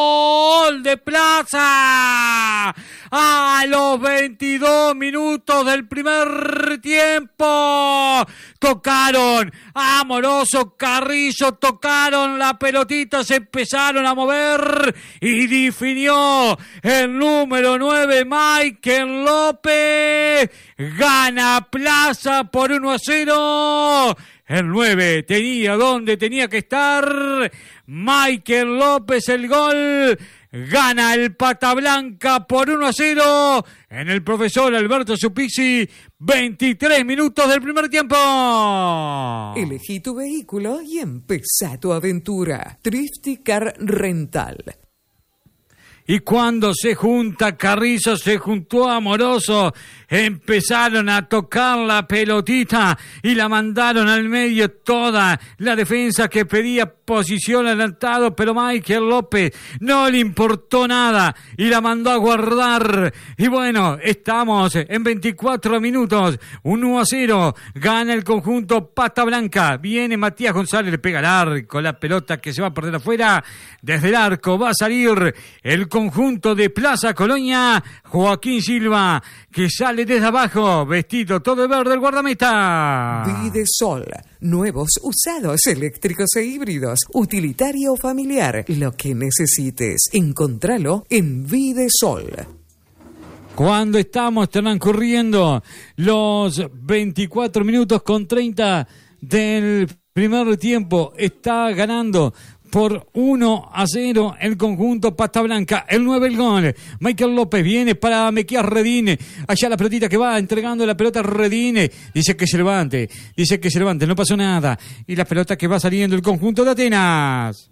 Gol de Plaza a los 22 minutos del primer tiempo. Tocaron a Amoroso, Carrillo, tocaron la pelotita, se empezaron a mover y definió el número 9, Michael López. Gana Plaza por 1-0. El 9 tenía donde tenía que estar. Michael López, el gol. Gana el Pata Blanca por 1-0 en el profesor Alberto Supizzi. 23 minutos del primer tiempo. Elegí tu vehículo y empezá tu aventura. Thrifty Car Rental. Y cuando se junta Carrizo, se juntó Amoroso, empezaron a tocar la pelotita y la mandaron al medio toda la defensa que pedía posición adelantado, pero Michael López no le importó nada y la mandó a guardar. Y bueno, estamos en 24 minutos, 1-0, gana el conjunto Pata Blanca. Viene Matías González, le pega al arco, la pelota que se va a perder afuera. Desde el arco va a salir el conjunto de Plaza Colonia, Joaquín Silva, que sale desde abajo, vestido todo de verde, el guardameta. Videsol, nuevos, usados, eléctricos e híbridos, utilitario o familiar, lo que necesites, encontralo en Videsol. Cuando estamos transcurriendo los 24 minutos con 30 del primer tiempo, está ganando por 1-0 el conjunto Pata Blanca. El 9 el gol. Michael López viene para Mequías Redín. Allá la pelotita que va entregando la pelota a Redín. Dice que se levante. No pasó nada. Y la pelota que va saliendo el conjunto de Atenas.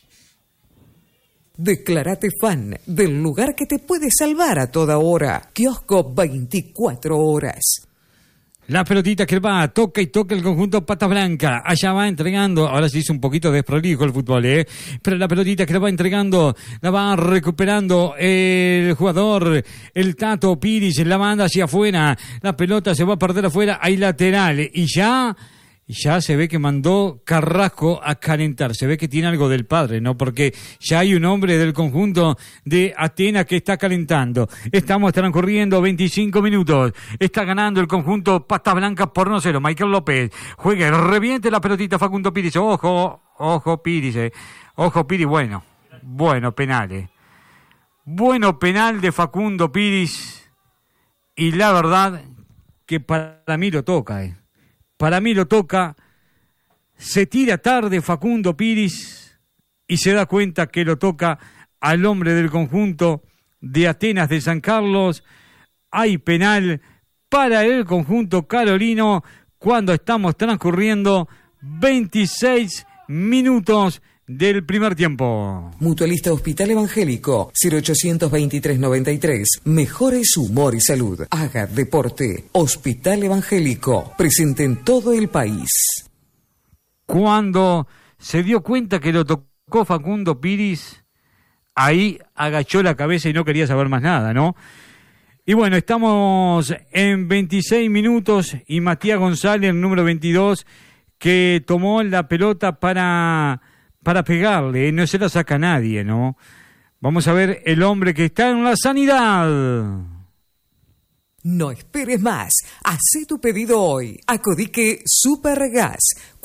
Declárate fan del lugar que te puede salvar a toda hora. Kiosco 24 horas. La pelotita que va, toca el conjunto Pata Blanca. Allá va entregando, ahora se hizo un poquito desprolijo el fútbol, pero la pelotita que la va entregando, la va recuperando el jugador, el Tato Piris, la manda hacia afuera. La pelota se va a perder afuera, hay lateral. Y ya se ve que mandó Carrasco a calentar. Se ve que tiene algo del padre, ¿no? Porque ya hay un hombre del conjunto de Atenas que está calentando. Estamos transcurriendo 25 minutos. Está ganando el conjunto Pata Blanca por 1-0. Michael López juega, reviente la pelotita Facundo Piris. Ojo Piris, Ojo Piris, bueno penal, Bueno penal de Facundo Piris. Y la verdad que para mí lo toca, Para mí lo toca, se tira tarde Facundo Piris y se da cuenta que lo toca al hombre del conjunto de Atenas de San Carlos. Hay penal para el conjunto carolino cuando estamos transcurriendo 26 minutos del primer tiempo. Mutualista Hospital Evangélico 0823-93. Mejores humor y salud. Haga deporte. Hospital Evangélico. Presente en todo el país. Cuando se dio cuenta que lo tocó Facundo Piris, ahí agachó la cabeza y no quería saber más nada, ¿no? Y bueno, estamos en 26 minutos y Matías González, el número 22, que tomó la pelota para pegarle, no se la saca nadie, ¿no? Vamos a ver el hombre que está en la sanidad. No esperes más, hacé tu pedido hoy. Acodique Supergas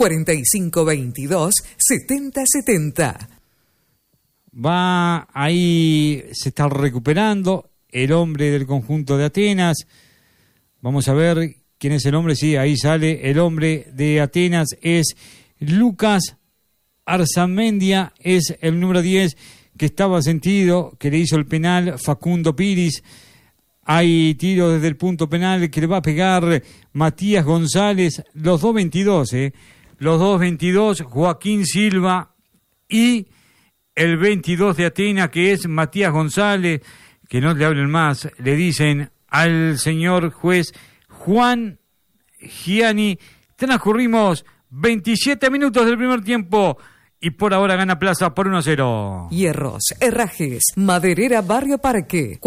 4522-7070. Va ahí, se está recuperando el hombre del conjunto de Atenas. Vamos a ver quién es el hombre. Sí, ahí sale el hombre de Atenas, es Lucas Arzamendia, es el número 10 que estaba sentido, que le hizo el penal Facundo Piris. Hay tiro desde el punto penal que le va a pegar Matías González. Los dos 22, Los dos 22, Joaquín Silva y el 22 de Atenas, que es Matías González. Que no le hablen más, le dicen al señor juez Juan Gianni. Transcurrimos 27 minutos del primer tiempo. Y por ahora gana Plaza por 1-0. Hierros, herrajes, Maderera Barrio Parque.